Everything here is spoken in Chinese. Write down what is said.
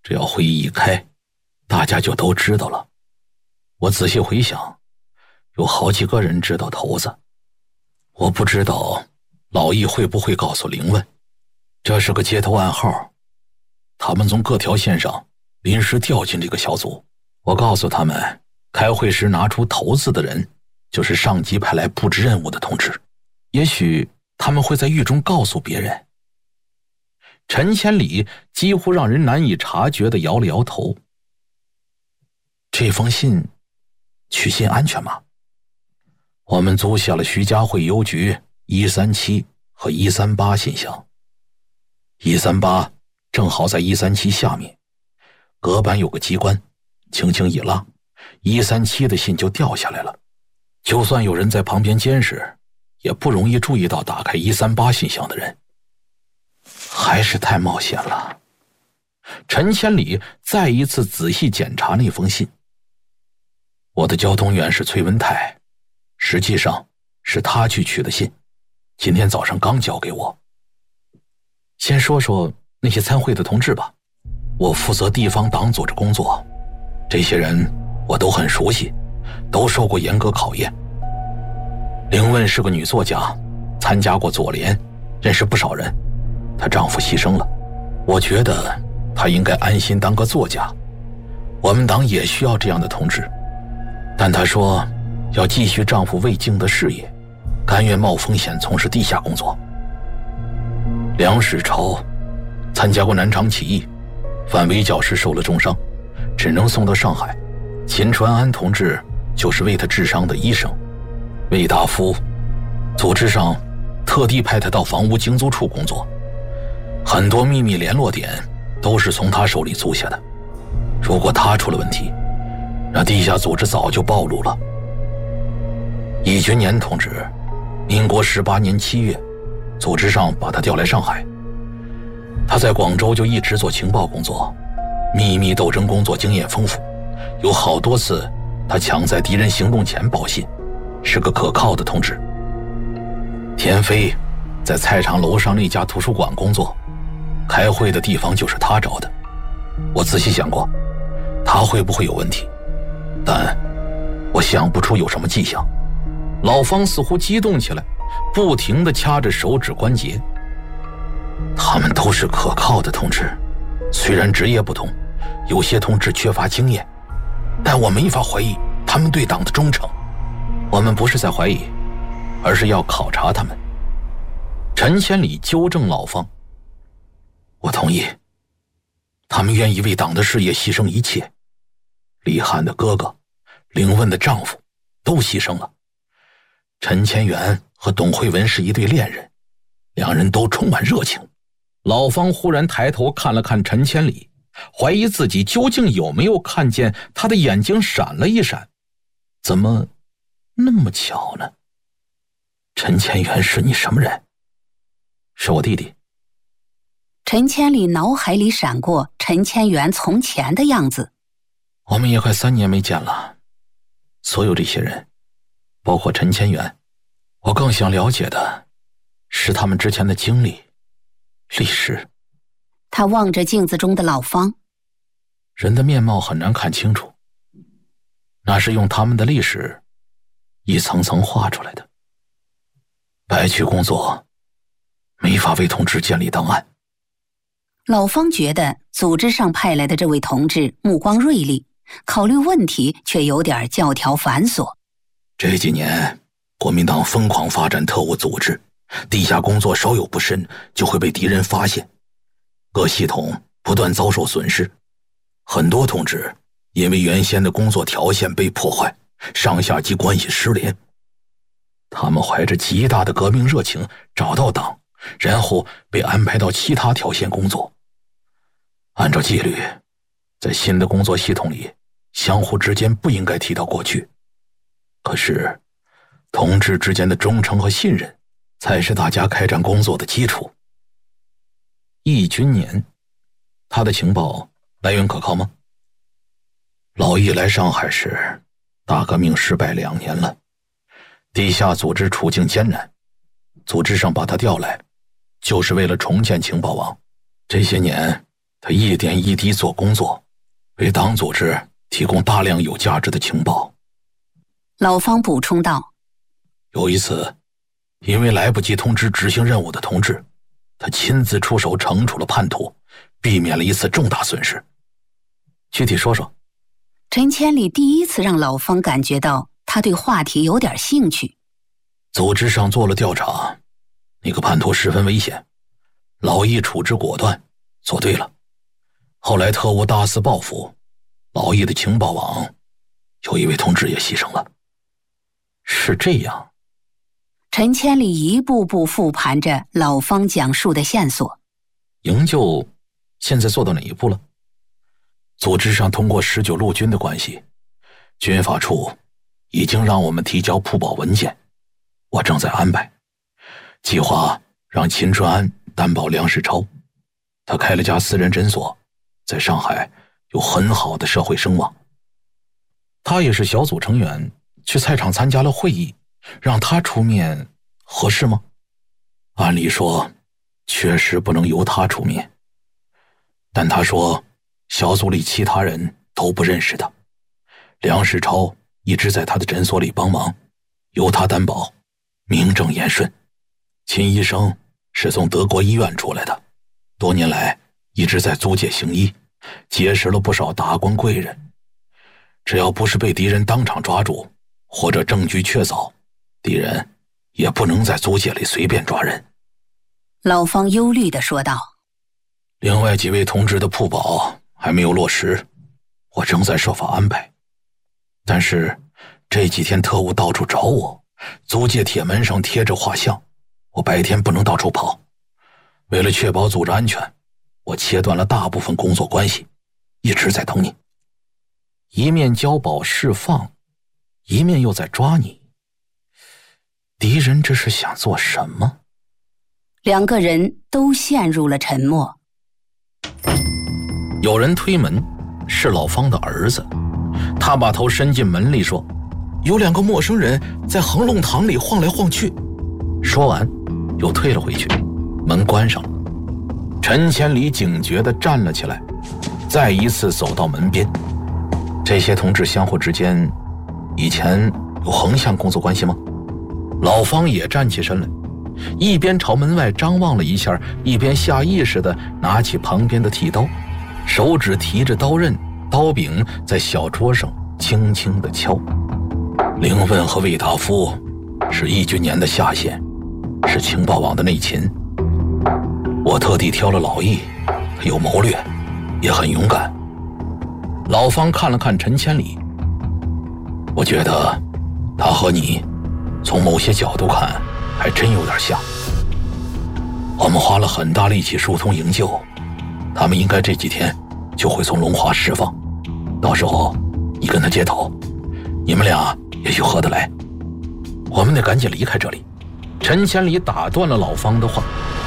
只要会议一开，大家就都知道了。我仔细回想，有好几个人知道头子。我不知道老易会不会告诉凌问，这是个接头暗号，他们从各条线上临时调进这个小组。我告诉他们，开会时拿出头子的人就是上级派来布置任务的同志，也许他们会在狱中告诉别人。陈千里几乎让人难以察觉地摇了摇头。这封信取信安全吗？我们租下了徐家汇邮局137和138信箱。138正好在137下面，隔板有个机关，轻轻一拉，137的信就掉下来了。就算有人在旁边监视，也不容易注意到打开138信箱的人。还是太冒险了。陈千里再一次仔细检查那封信。我的交通员是崔文泰，实际上是他去取的信，今天早上刚交给我。先说说那些参会的同志吧。我负责地方党组织工作，这些人我都很熟悉，都受过严格考验。凌问是个女作家，参加过左联，认识不少人。她丈夫牺牲了，我觉得她应该安心当个作家。我们党也需要这样的同志，但她说要继续丈夫未竟的事业，甘愿冒风险从事地下工作。梁世超参加过南昌起义，范围教师受了重伤，只能送到上海。秦传安同志就是为他治伤的医生。魏大夫组织上特地派他到房屋经租处工作，很多秘密联络点都是从他手里租下的。如果他出了问题，那地下组织早就暴露了。易君年同志，民国18年7月，组织上把他调来上海。他在广州就一直做情报工作，秘密斗争工作经验丰富，有好多次他抢在敌人行动前报信，是个可靠的同志。田飞在菜场楼上那家图书馆工作，开会的地方就是他找的。我仔细想过，他会不会有问题，但我想不出有什么迹象。老方似乎激动起来，不停地掐着手指关节。他们都是可靠的同志，虽然职业不同，有些同志缺乏经验，但我没法怀疑他们对党的忠诚。我们不是在怀疑，而是要考察他们。陈千里纠正老方，我同意，他们愿意为党的事业牺牲一切。李汉的哥哥，凌问的丈夫都牺牲了。陈千元和董慧文是一对恋人，两人都充满热情。老方忽然抬头看了看陈千里，怀疑自己究竟有没有看见他的眼睛闪了一闪。怎么那么巧呢？陈千元是你什么人？是我弟弟。 陈千里脑海里闪过陈千元从前的样子。 我们也快3年没见了，所有这些人，包括陈千元，我更想了解的是他们之前的经历、历史。 他望着镜子中的老方。 人的面貌很难看清楚，那是用他们的历史一层层画出来的。白区工作没法为同志建立档案。 老方觉得组织上派来的这位同志目光锐利，考虑问题却有点教条繁琐。 这几年国民党疯狂发展特务组织，地下工作稍有不慎就会被敌人发现，各系统不断遭受损失，很多同志因为原先的工作条件被破坏，上下级关系失联。他们怀着极大的革命热情找到党，然后被安排到其他条线工作。按照纪律，在新的工作系统里，相互之间不应该提到过去。可是同志之间的忠诚和信任才是大家开展工作的基础。易君年，他的情报来源可靠吗？老易来上海时，大革命失败2年了，地下组织处境艰难，组织上把他调来，就是为了重建情报网。这些年， 他一点一滴做工作，为党组织提供大量有价值的情报。 老方补充道： 有一次，因为来不及通知执行任务的同志，他亲自出手惩处了叛徒，避免了一次重大损失。具体说说。 陈千里第一次让老方感觉到他对话题有点兴趣。 组织上做了调查，那个叛徒十分危险，老易处置果断，做对了。后来特务大肆报复，老易的情报网有一位同志也牺牲了。是这样。 陈千里一步步复盘着老方讲述的线索。 营救现在做到哪一步了？组织上通过19路军的关系，军法处已经让我们提交铺保文件，我正在安排，计划让秦春安担保梁世超。他开了家私人诊所，在上海有很好的社会声望。他也是小组成员，去菜场参加了会议，让他出面合适吗？按理说确实不能由他出面，但他说小组里其他人都不认识他，梁世超一直在他的诊所里帮忙，由他担保，名正言顺。秦医生是从德国医院出来的，多年来一直在租界行医，结识了不少达官贵人。只要不是被敌人当场抓住，或者证据确凿，敌人也不能在租界里随便抓人。 老方忧虑地说道： 另外几位同志的铺保还没有落实，我正在设法安排。但是这几天特务到处找我，租界铁门上贴着画像，我白天不能到处跑。为了确保组织安全，我切断了大部分工作关系，一直在等你。一面交保释放，一面又在抓你，敌人这是想做什么？ 两个人都陷入了沉默。 有人推门，是老方的儿子，他把头伸进门里说：有2个陌生人在恒隆堂里晃来晃去。说完又退了回去，门关上了。陈千里警觉地站了起来，再一次走到门边。这些同志相互之间以前有横向工作关系吗？老方也站起身来，一边朝门外张望了一下，一边下意识地拿起旁边的剃刀，手指提着刀刃，刀柄在小桌上轻轻地敲。凌问和魏达夫是义军年的下线，是情报网的内勤。我特地挑了老易，他有谋略，也很勇敢。老方看了看陈千里，我觉得他和你从某些角度看还真有点像。我们花了很大力气疏通营救，他们应该这几天就会从龙华释放，到时候你跟他接头，你们俩也许合得来。我们得赶紧离开这里。陈千里打断了老方的话：